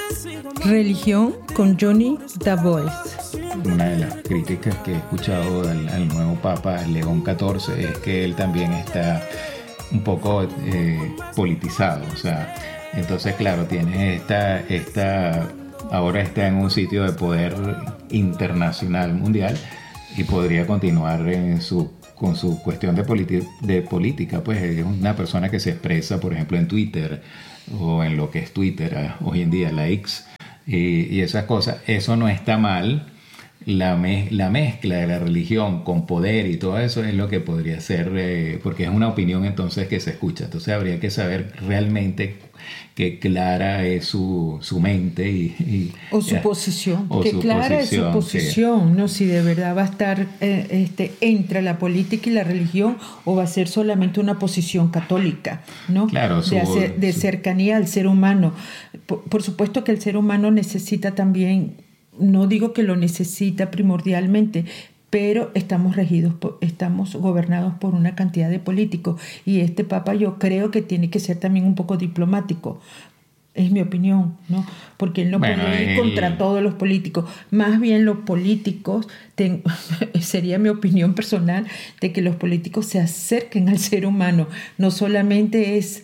Religión con Johnny Davois. Una de las críticas que he escuchado al nuevo Papa León XIV es que él también está un poco politizado, o sea, entonces claro, tiene ahora está en un sitio de poder internacional, mundial, y podría continuar con su cuestión de política, pues es una persona que se expresa, por ejemplo, en Twitter o en lo que es Twitter hoy en día, la X, y esas cosas. Eso no está mal. La mezcla de la religión con poder y todo eso es lo que podría ser, porque es una opinión entonces que se escucha. Entonces habría que saber realmente qué clara es su mente o su posición. Qué clara es su posición, sí. ¿No? Si de verdad va a estar entre la política y la religión, o va a ser solamente una posición católica, ¿no? Claro, de cercanía al ser humano. Por supuesto que el ser humano necesita también. No digo que lo necesita primordialmente, pero estamos gobernados por una cantidad de políticos, y este Papa yo creo que tiene que ser también un poco diplomático. Es mi opinión, ¿no? Porque él no puede ir contra todos los políticos. Más bien los políticos, sería mi opinión personal, de que los políticos se acerquen al ser humano. No solamente es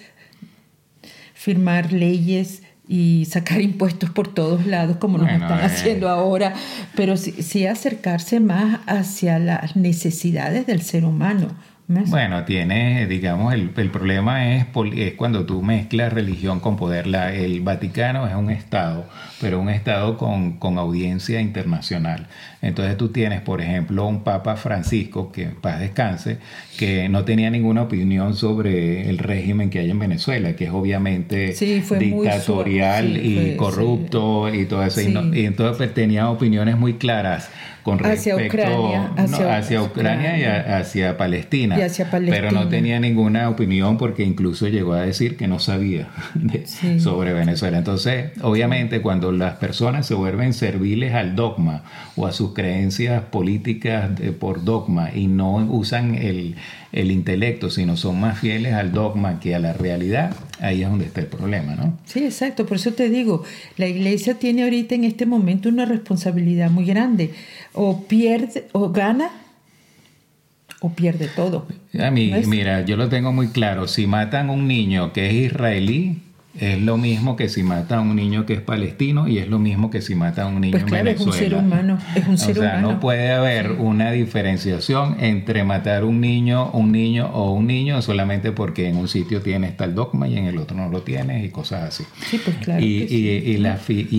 firmar leyes y sacar impuestos por todos lados como nos están haciendo ahora, pero sí acercarse más hacia las necesidades del ser humano. Bueno, digamos, el problema es cuando tú mezclas religión con poder. El Vaticano es un Estado, pero un Estado con audiencia internacional. Entonces tú tienes, por ejemplo, un Papa Francisco, que en paz descanse, que no tenía ninguna opinión sobre el régimen que hay en Venezuela, que es obviamente dictatorial y corrupto y todo eso. Y entonces pues, tenía opiniones muy claras con respecto hacia Ucrania y hacia Palestina, pero no tenía ninguna opinión, porque incluso llegó a decir que no sabía sobre Venezuela. Entonces, obviamente, cuando las personas se vuelven serviles al dogma o a sus creencias políticas por dogma y no usan el intelecto, sino son más fieles al dogma que a la realidad, ahí es donde está el problema, ¿no? Sí, exacto. Por eso te digo, la Iglesia tiene ahorita en este momento una responsabilidad muy grande. O pierde, o gana, o pierde todo. Mira, yo lo tengo muy claro. Si matan a un niño que es israelí, es lo mismo que si mata a un niño que es palestino, y es lo mismo que si mata a un niño en Venezuela. Es un ser humano. No puede haber una diferenciación entre matar a un niño solamente porque en un sitio tienes tal dogma y en el otro no lo tienes, y cosas así. Sí, pues claro. La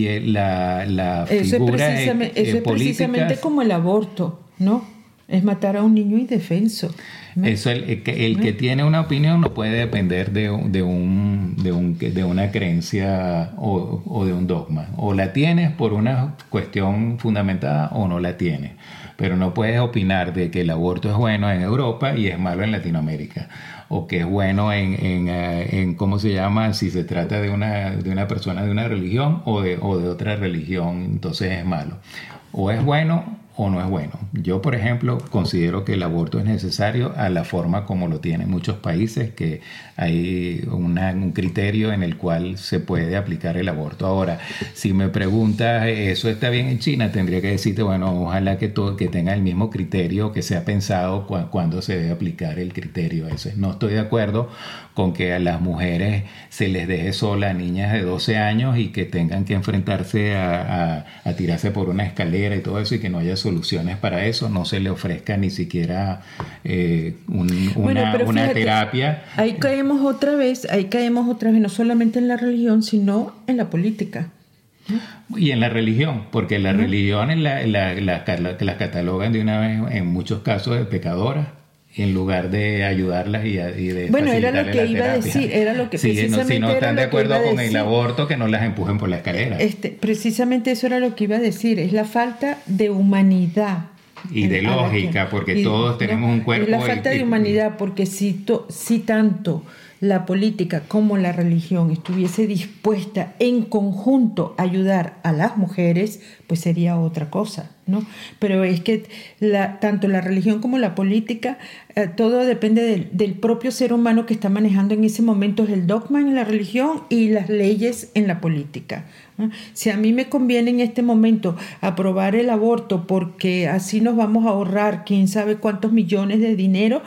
figura eso es precisamente como el aborto, ¿no? Es matar a un niño indefenso. Eso, el que tiene una opinión no puede depender de una creencia o de un dogma. O la tienes por una cuestión fundamentada o no la tienes. Pero no puedes opinar de que el aborto es bueno en Europa y es malo en Latinoamérica. O que es bueno en ¿cómo se llama? Si se trata de una persona de una religión o de otra religión, entonces es malo. O es bueno o no es bueno. Yo, por ejemplo, considero que el aborto es necesario a la forma como lo tienen muchos países, que hay un criterio en el cual se puede aplicar el aborto. Ahora, si me preguntas, ¿eso está bien en China? Tendría que decirte, bueno, ojalá que tenga el mismo criterio, que sea pensado cuando se debe aplicar el criterio ese. No estoy de acuerdo con que a las mujeres se les deje sola a niñas de 12 años y que tengan que enfrentarse a tirarse por una escalera y todo eso, y que no haya soluciones para eso, no se le ofrezca ni siquiera una terapia. Ahí caemos otra vez, no solamente en la religión, sino en la política. Y en la religión, porque la religión las catalogan de una vez en muchos casos de pecadoras, en lugar de ayudarlas y de era lo que iba a decir, era lo que precisamente si no están de acuerdo con el aborto, que no las empujen por la escalera. Precisamente eso era lo que iba a decir, es la falta de humanidad y de lógica, porque todos tenemos un cuerpo. Es la falta de humanidad, porque si tanto la política como la religión estuviese dispuesta en conjunto a ayudar a las mujeres, pues sería otra cosa, ¿no? Pero es que tanto la religión como la política, todo depende del propio ser humano que está manejando en ese momento el dogma en la religión y las leyes en la política, ¿no? Si a mí me conviene en este momento aprobar el aborto porque así nos vamos a ahorrar quién sabe cuántos millones de dinero,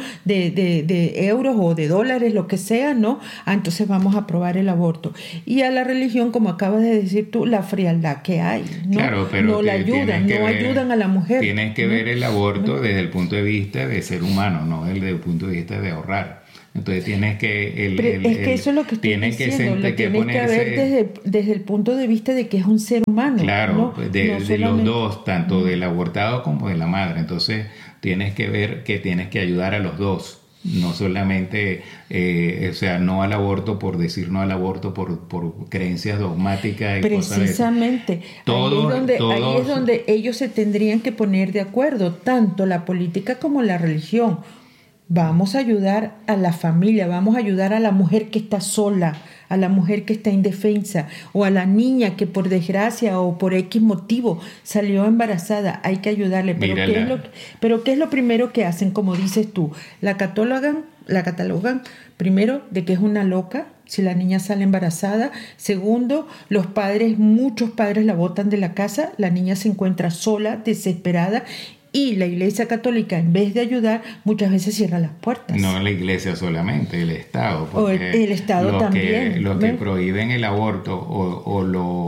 de euros o de dólares, lo que sea, ¿no? Entonces vamos a aprobar el aborto. Y a la religión, como acabas de decir tú, la frialdad que hay, ¿no? Claro, pero no la ayudan, no ayudan a la mujer. Tienes que ver el aborto desde el punto de vista de ser humano, no desde el punto de vista de ahorrar. Entonces tienes que... es que eso es lo que estoy diciendo, lo tienes que ver desde el punto de vista de que es un ser humano. Claro, ¿no? de los dos, tanto del abortado como de la madre. Entonces tienes que ver que tienes que ayudar a los dos. No solamente, o sea, no al aborto por decir no al aborto por creencias dogmáticas y precisamente cosas de ahí es donde ellos se tendrían que poner de acuerdo, tanto la política como la religión. Vamos a ayudar a la familia, vamos a ayudar a la mujer que está sola, a la mujer que está indefensa, o a la niña que por desgracia o por X motivo salió embarazada. Hay que ayudarle. Pero ¿qué es lo primero que hacen? Como dices tú, la catalogan primero de que es una loca si la niña sale embarazada. Segundo, muchos padres la botan de la casa, la niña se encuentra sola, desesperada. Y la Iglesia Católica, en vez de ayudar, muchas veces cierra las puertas. No la Iglesia solamente, el Estado. O el Estado también. Los que prohíben el aborto o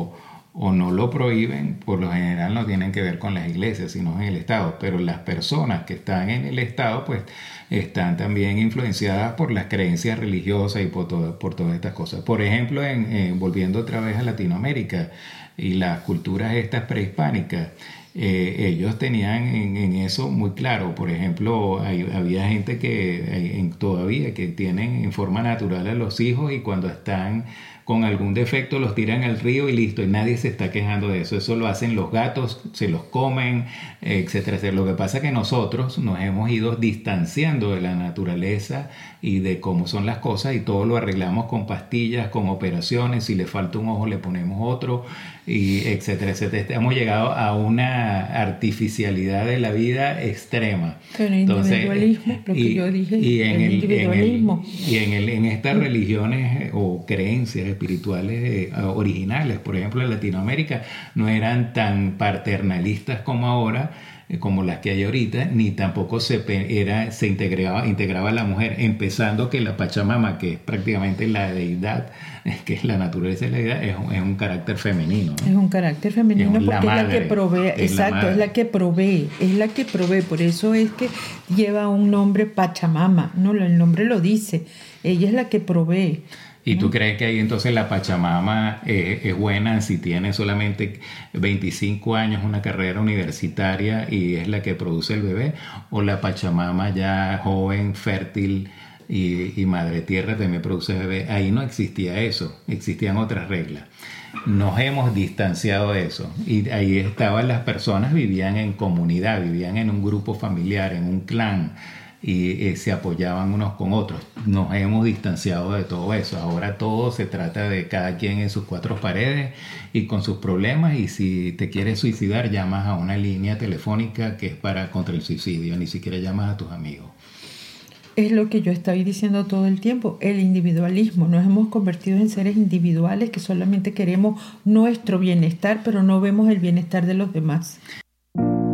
no lo prohíben, por lo general no tienen que ver con las iglesias, sino en el Estado. Pero las personas que están en el Estado, pues están también influenciadas por las creencias religiosas y por todas estas cosas. Por ejemplo, volviendo otra vez a Latinoamérica y las culturas estas prehispánicas, ellos tenían en eso muy claro. Por ejemplo, había gente todavía que tienen en forma natural a los hijos y cuando están con algún defecto los tiran al río y listo, y nadie se está quejando de eso. Eso lo hacen los gatos, se los comen, etcétera, etcétera. Lo que pasa es que nosotros nos hemos ido distanciando de la naturaleza y de cómo son las cosas, y todo lo arreglamos con pastillas, con operaciones. Si le falta un ojo le ponemos otro, y etcétera, etcétera. Hemos llegado a una artificialidad de la vida extrema. Pero individualismo, lo que yo dije, individualismo. En estas religiones o creencias espirituales originales, por ejemplo en Latinoamérica, no eran tan paternalistas como ahora, como las que hay ahorita, ni tampoco se integraba a la mujer, empezando que la Pachamama, que es prácticamente la deidad, que es la naturaleza de la deidad, es un carácter femenino, ¿no? Es un carácter femenino porque es la que provee, exacto, es la que provee, por eso es que lleva un nombre Pachamama, ¿no? El nombre lo dice, ella es la que provee. ¿Y tú crees que ahí entonces la Pachamama es buena si tiene solamente 25 años, una carrera universitaria y es la que produce el bebé? ¿O la Pachamama ya joven, fértil y madre tierra también produce bebé? Ahí no existía eso, existían otras reglas. Nos hemos distanciado de eso y ahí estaban las personas, vivían en comunidad, vivían en un grupo familiar, en un clan, y se apoyaban unos con otros. Nos hemos distanciado de todo eso. Ahora todo se trata de cada quien en sus cuatro paredes y con sus problemas, y si te quieres suicidar llamas a una línea telefónica que es contra el suicidio, ni siquiera llamas a tus amigos. Es lo que yo estoy diciendo todo el tiempo, el individualismo. Nos hemos convertido en seres individuales que solamente queremos nuestro bienestar, pero no vemos el bienestar de los demás.